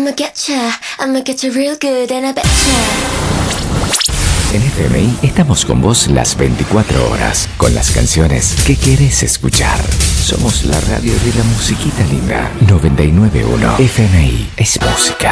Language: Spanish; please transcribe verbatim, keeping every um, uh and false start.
I'ma getcha, I'ma getcha real good and I betcha. En F M I estamos con vos las veinticuatro horas, con las canciones que querés escuchar. Somos la radio de la musiquita linda. noventa y nueve punto uno F M I es música.